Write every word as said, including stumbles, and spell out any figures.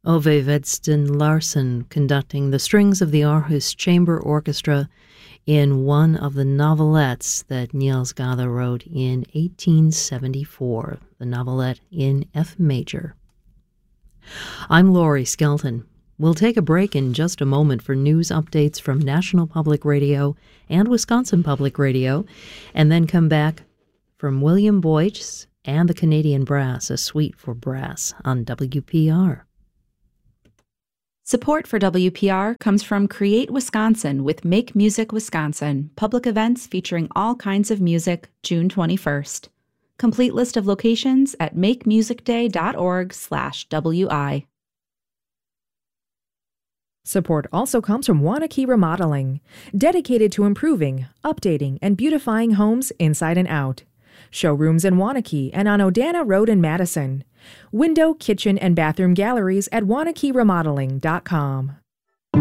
Ove Vedsten Larsen conducting the strings of the Aarhus Chamber Orchestra in one of the novelettes that Niels Gade wrote in eighteen seventy-four, the novelette in F major. I'm Laurie Skelton. We'll take a break in just a moment for news updates from National Public Radio and Wisconsin Public Radio, and then come back from William Boyce and the Canadian Brass, a suite for brass on W P R. Support for W P R comes from Create Wisconsin with Make Music Wisconsin, public events featuring all kinds of music, June twenty-first. Complete list of locations at makemusicday.org slash WI. Support also comes from Waunakee Remodeling, dedicated to improving, updating, and beautifying homes inside and out. Showrooms in Waunakee and on Odana Road in Madison. Window, kitchen, and bathroom galleries at Waunakee Remodeling dot com.